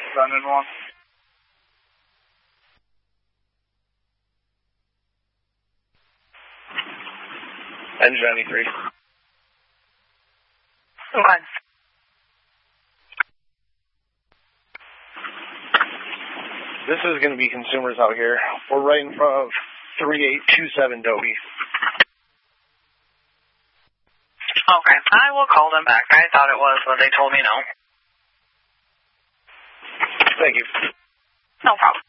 Running one. Engine 93. Okay. This is going to be consumers out here. We're right in front of 3827 Dobie. Okay. I will call them back. I thought it was, but they told me no. Thank you. No problem.